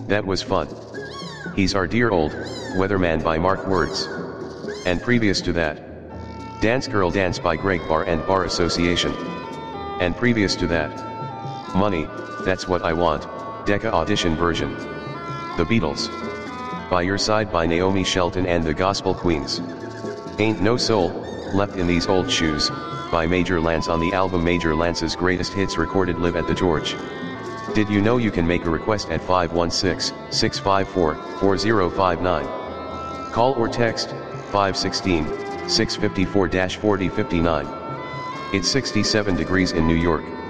That was fun. He's our dear old Weatherman by Mark Words. And previous to that, Dance Girl Dance by Greg Bar and Bar Association. And previous to that, Money, That's What I Want, Decca Audition version. The Beatles. By Your Side by Naomi Shelton and the Gospel Queens. Ain't No Soul Left in These Old Shoes, by Major Lance on the album Major Lance's Greatest Hits recorded live at the George. Did you know you can make a request at 516-654-4059? Call or text 516-654-4059. It's 67 degrees in New York.